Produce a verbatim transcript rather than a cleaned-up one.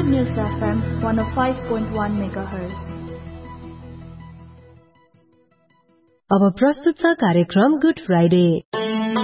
Good News F M one oh five point one megahertz. अब प्रस्तुत छ कार्यक्रम गुड फ्राइडे।